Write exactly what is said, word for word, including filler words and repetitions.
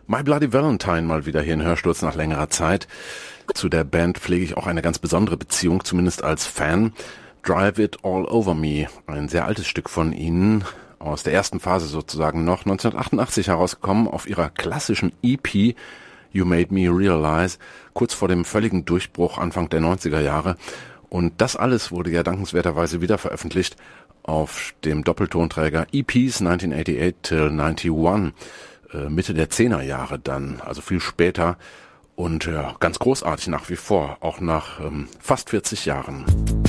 My Bloody Valentine mal wieder hier in Hörsturz nach längerer Zeit. Zu der Band pflege ich auch eine ganz besondere Beziehung, zumindest als Fan. Drive It All Over Me, ein sehr altes Stück von ihnen, aus der ersten Phase sozusagen noch, neunzehnhundertachtundachtzig herausgekommen auf ihrer klassischen E P You Made Me Realize, kurz vor dem völligen Durchbruch Anfang der neunziger Jahre. Und das alles wurde ja dankenswerterweise wieder veröffentlicht auf dem Doppeltonträger E Ps neunzehnhundertachtundachtzig till einundneunzig, äh, Mitte der Zehnerjahre dann, also viel später. Und ja, ganz großartig nach wie vor, auch nach ähm, fast vierzig Jahren.